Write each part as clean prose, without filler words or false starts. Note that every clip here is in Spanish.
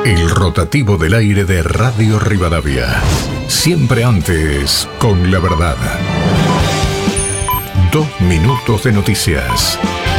El rotativo del aire de Radio Rivadavia. Siempre antes, con la verdad. 2 minutos de noticias.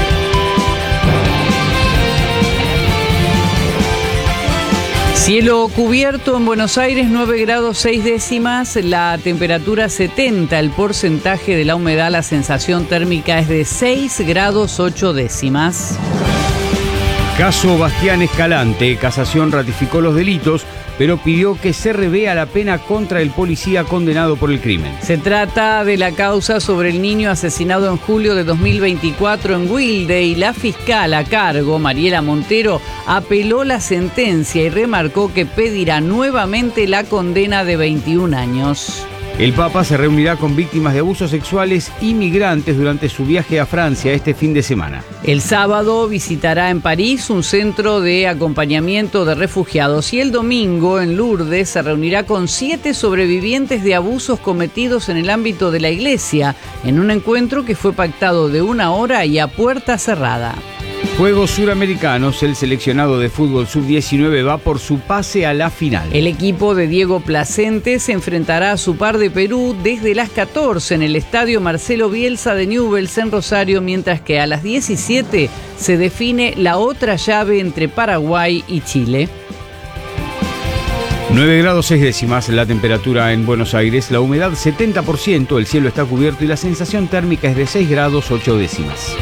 Cielo cubierto en Buenos Aires, 9 grados 6 décimas, la temperatura 70, el porcentaje de la humedad, la sensación térmica es de 6 grados 8 décimas. Caso Bastián Escalante, Casación ratificó los delitos, pero pidió que se revea la pena contra el policía condenado por el crimen. Se trata de la causa sobre el niño asesinado en julio de 2024 en Wilde y la fiscal a cargo, Mariela Montero, apeló la sentencia y remarcó que pedirá nuevamente la condena de 21 años. El Papa se reunirá con víctimas de abusos sexuales y migrantes durante su viaje a Francia este fin de semana. El sábado visitará en París un centro de acompañamiento de refugiados y el domingo en Lourdes se reunirá con 7 sobrevivientes de abusos cometidos en el ámbito de la iglesia, en un encuentro que fue pactado de 1 hora y a puerta cerrada. Juegos Suramericanos, el seleccionado de fútbol sub-19 va por su pase a la final. El equipo de Diego Placente se enfrentará a su par de Perú desde las 14 en el estadio Marcelo Bielsa de Newell's en Rosario, mientras que a las 17 se define la otra llave entre Paraguay y Chile. 9 grados 6 décimas la temperatura en Buenos Aires, la humedad 70%, el cielo está cubierto y la sensación térmica es de 6 grados 8 décimas.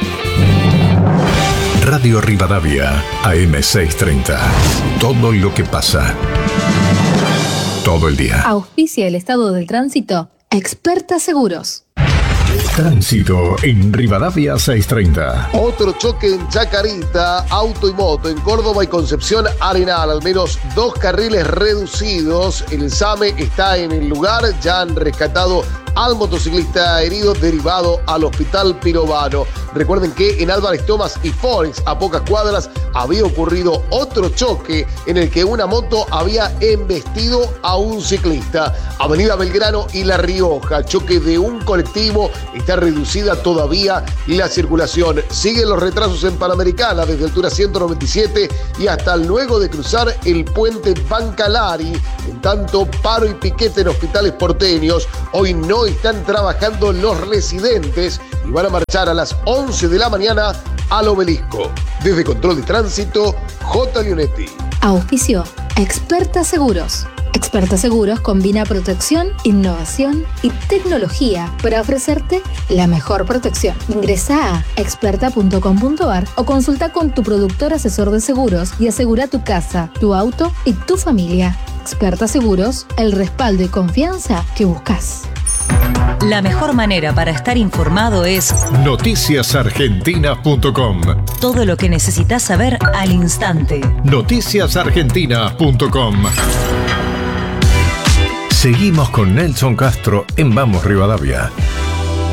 Radio Rivadavia, AM630. Todo lo que pasa. Todo el día. Auspicia el estado del tránsito. Experta Seguros. Tránsito en Rivadavia 630. Otro choque en Chacarita, auto y moto. En Córdoba y Concepción Arenal, al menos 2 carriles reducidos. El SAME está en el lugar. Ya han rescatado al motociclista herido, derivado al hospital Pirovano. Recuerden que en Álvarez Thomas y Forex, a pocas cuadras, había ocurrido otro choque en el que una moto había embestido a un ciclista. Avenida Belgrano y La Rioja, choque de un colectivo, está reducida todavía la circulación. Siguen los retrasos en Panamericana desde altura 197 y hasta luego de cruzar el puente Bancalari. En tanto, paro y piquete en hospitales porteños. Hoy no están trabajando los residentes y van a marchar a las 11 de la mañana al Obelisco. Desde Control de Tránsito, J. Leonetti. Auspicio Experta Seguros. Experta Seguros combina protección, innovación y tecnología para ofrecerte la mejor protección. Ingresa a experta.com.ar o consulta con tu productor asesor de seguros y asegura tu casa, tu auto y tu familia. Experta Seguros, el respaldo y confianza que buscas. La mejor manera para estar informado es noticiasargentinas.com. Todo lo que necesitas saber al instante. Noticiasargentinas.com. Seguimos con Nelson Castro en Vamos Rivadavia.